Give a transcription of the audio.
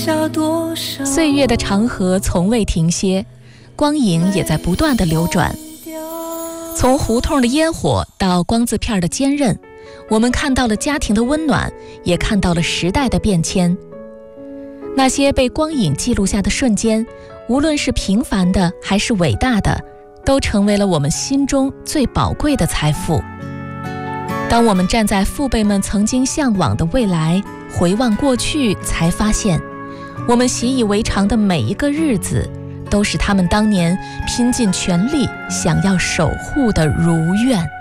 岁月的长河从未停歇，光影也在不断的流转。从胡同的烟火到光字片的坚韧，我们看到了家庭的温暖，也看到了时代的变迁。那些被光影记录下的瞬间，无论是平凡的还是伟大的，都成为了我们心中最宝贵的财富。当我们站在父辈们曾经向往的未来，回望过去，才发现我们习以为常的每一个日子，都是他们当年拼尽全力想要守护的如愿。